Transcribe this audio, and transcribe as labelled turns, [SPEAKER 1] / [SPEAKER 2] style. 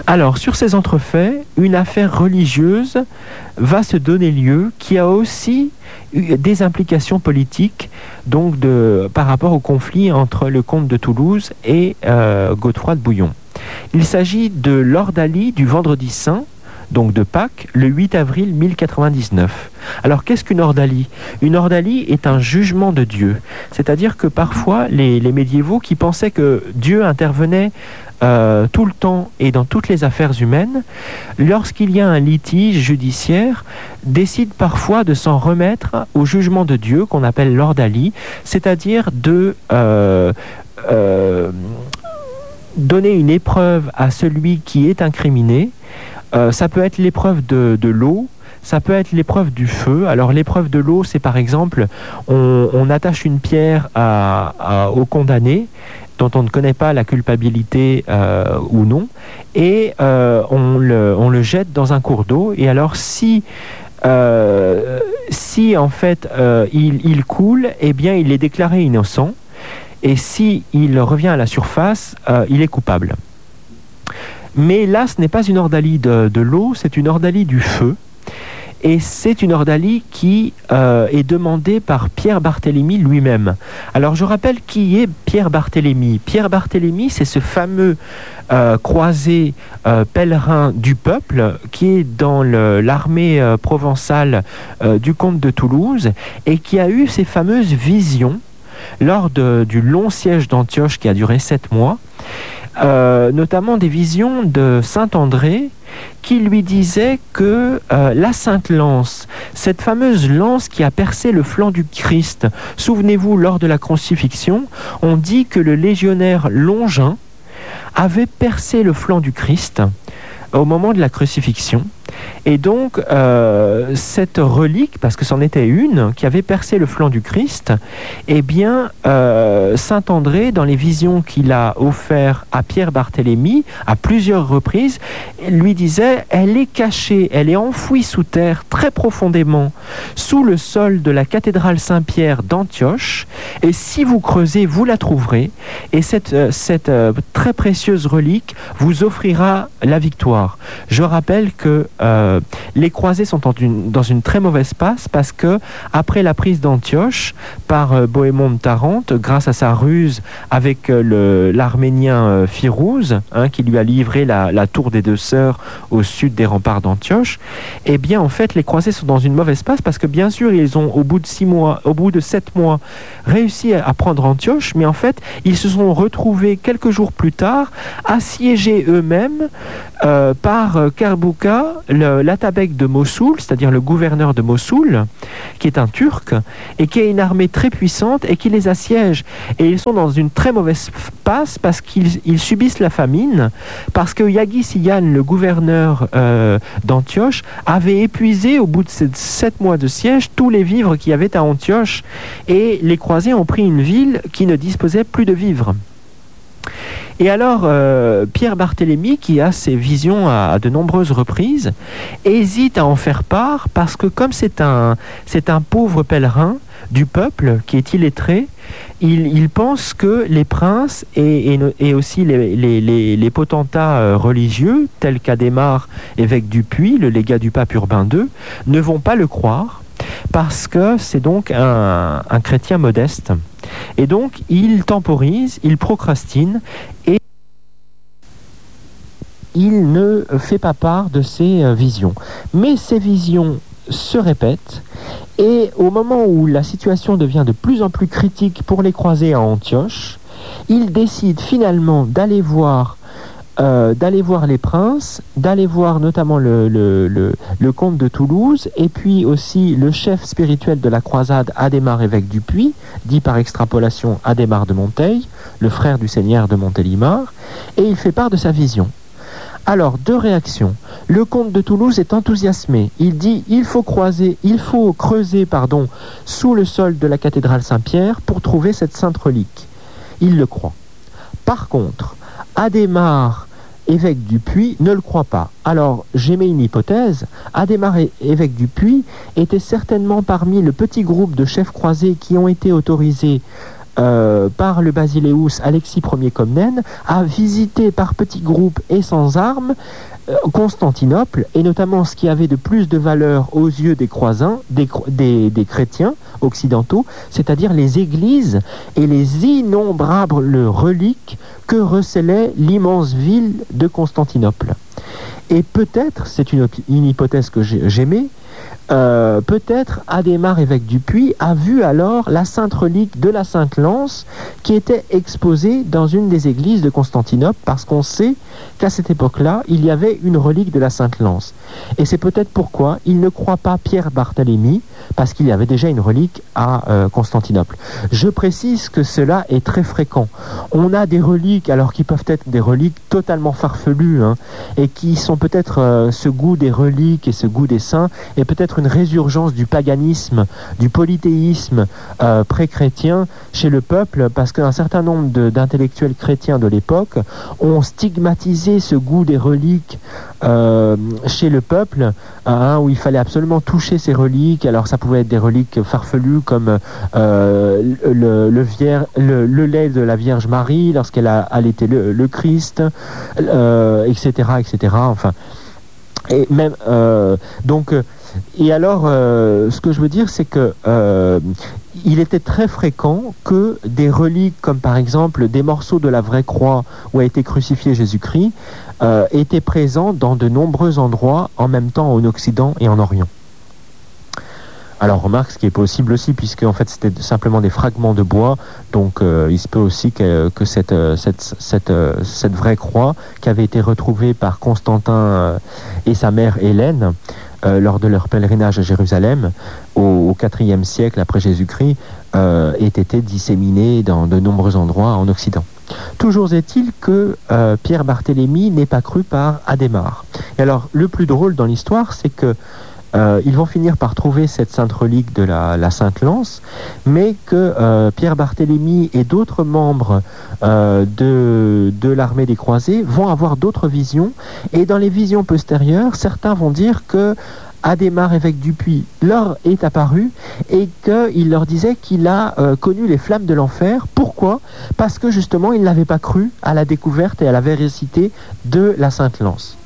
[SPEAKER 1] Alors, sur ces entrefaits, une affaire religieuse va se donner lieu qui a aussi eu des implications politiques donc par rapport au conflit entre le comte de Toulouse et Godefroy de Bouillon. Il s'agit de l'ordalie du Vendredi Saint, donc de Pâques, le 8 avril 1099. Alors qu'est-ce qu'une ordalie ? Une ordalie est un jugement de Dieu. C'est-à-dire que parfois, les médiévaux qui pensaient que Dieu intervenait tout le temps et dans toutes les affaires humaines, lorsqu'il y a un litige judiciaire, décident parfois de s'en remettre au jugement de Dieu, qu'on appelle l'ordalie, c'est-à-dire de donner une épreuve à celui qui est incriminé. Ça peut être l'épreuve de l'eau, ça peut être l'épreuve du feu. Alors l'épreuve de l'eau, c'est par exemple, on attache une pierre au condamné, dont on ne connaît pas la culpabilité ou non, et on le jette dans un cours d'eau. Et alors si en fait il coule, eh bien il est déclaré innocent, et si il revient à la surface, il est coupable. Mais là, ce n'est pas une ordalie de l'eau, c'est une ordalie du feu. Et c'est une ordalie qui est demandée par Pierre Barthélemy lui-même. Alors je rappelle qui est Pierre Barthélemy. Pierre Barthélemy, c'est ce fameux croisé pèlerin du peuple qui est dans l'armée provençale du comte de Toulouse et qui a eu ces fameuses visions lors du long siège d'Antioche qui a duré 7 mois. Notamment des visions de saint André qui lui disait que la sainte lance, cette fameuse lance qui a percé le flanc du Christ, souvenez-vous, lors de la crucifixion, on dit que le légionnaire Longin avait percé le flanc du Christ au moment de la crucifixion. Et donc, cette relique, parce que c'en était une, qui avait percé le flanc du Christ, eh bien, saint André, dans les visions qu'il a offertes à Pierre Barthélemy, à plusieurs reprises, lui disait, elle est cachée, elle est enfouie sous terre, très profondément, sous le sol de la cathédrale Saint-Pierre d'Antioche, et si vous creusez, vous la trouverez, et cette très précieuse relique vous offrira la victoire. Je rappelle que les croisés sont dans une très mauvaise passe parce que après la prise d'Antioche par Bohémond de Tarente, grâce à sa ruse avec l'Arménien Firouz, qui lui a livré la tour des 2 sœurs au sud des remparts d'Antioche, eh bien en fait les croisés sont dans une mauvaise passe parce que bien sûr ils ont au bout de 7 mois réussi à prendre Antioche, mais en fait ils se sont retrouvés quelques jours plus tard assiégés eux-mêmes par Karbouka, l'atabek de Mossoul, c'est-à-dire le gouverneur de Mossoul, qui est un Turc, et qui a une armée très puissante et qui les assiège. Et ils sont dans une très mauvaise passe parce qu'ils subissent la famine, parce que Yaghi Siyan, le gouverneur d'Antioche, avait épuisé au bout de ces 7 mois de siège tous les vivres qu'il y avait à Antioche, et les croisés ont pris une ville qui ne disposait plus de vivres. Et alors, Pierre Barthélemy, qui a ces visions à de nombreuses reprises, hésite à en faire part parce que comme c'est un pauvre pèlerin du peuple qui est illettré, il pense que les princes et aussi les potentats religieux, tels qu'Adhémar, évêque du Puy, le légat du pape Urbain II, ne vont pas le croire parce que c'est donc un chrétien modeste. Et donc, il temporise, il procrastine et il ne fait pas part de ses visions. Mais ces visions se répètent et au moment où la situation devient de plus en plus critique pour les croisés à Antioche, il décide finalement d'aller voir les princes, d'aller voir notamment le comte de Toulouse et puis aussi le chef spirituel de la croisade, Adhémar, évêque du Puy, dit par extrapolation Adhémar de Monteil, le frère du seigneur de Montélimar, et il fait part de sa vision. Alors, 2 réactions. Le comte de Toulouse est enthousiasmé. Il dit il faut creuser sous le sol de la cathédrale Saint-Pierre pour trouver cette sainte relique. Il le croit. Par contre, Adhémar, évêque du Puy, ne le croit pas. Alors, j'émets une hypothèse. Adhémar, évêque du Puy, était certainement parmi le petit groupe de chefs croisés qui ont été autorisés par le basileus Alexis Ier Comnène, a visité par petits groupes et sans armes Constantinople, et notamment ce qui avait de plus de valeur aux yeux des croisins, des chrétiens occidentaux, c'est-à-dire les églises et les innombrables reliques que recelait l'immense ville de Constantinople. Et peut-être, c'est une hypothèse que j'aimais, peut-être Adhémar, évêque du Puy, a vu alors la sainte relique de la Sainte Lance qui était exposée dans une des églises de Constantinople, parce qu'on sait qu'à cette époque-là, il y avait une relique de la Sainte Lance. Et c'est peut-être pourquoi il ne croit pas Pierre Barthélemy, parce qu'il y avait déjà une relique à Constantinople. Je précise que cela est très fréquent. On a des reliques, alors qui peuvent être des reliques totalement farfelues, et qui sont peut-être ce goût des reliques et ce goût des saints, et peut-être une résurgence du paganisme, du polythéisme pré-chrétien chez le peuple, parce qu'un certain nombre d'intellectuels chrétiens de l'époque ont stigmatisé ce goût des reliques chez le peuple, où il fallait absolument toucher ces reliques. Alors ça pouvait être des reliques farfelues comme le lait de la Vierge Marie lorsqu'elle a allaité le Christ, etc., etc. Enfin, et même et alors, ce que je veux dire, c'est que il était très fréquent que des reliques, comme par exemple des morceaux de la vraie croix où a été crucifié Jésus-Christ, étaient présents dans de nombreux endroits en même temps en Occident et en Orient. Alors remarque, ce qui est possible aussi, puisque en fait c'était simplement des fragments de bois, donc il se peut aussi que cette vraie croix qui avait été retrouvée par Constantin et sa mère Hélène lors de leur pèlerinage à Jérusalem au IVe siècle après Jésus-Christ ait été disséminée dans de nombreux endroits en Occident. Toujours est-il que Pierre Barthélemy n'est pas cru par Adhémar. Et alors le plus drôle dans l'histoire, c'est que ils vont finir par trouver cette sainte relique de la Sainte Lance, mais que Pierre Barthélemy et d'autres membres de l'armée des croisés vont avoir d'autres visions, et dans les visions postérieures, certains vont dire que Adhémar, évêque du Puy, leur est apparu et qu'il leur disait qu'il a connu les flammes de l'enfer. Pourquoi ? Parce que justement, il n'avait pas cru à la découverte et à la véracité de la Sainte Lance.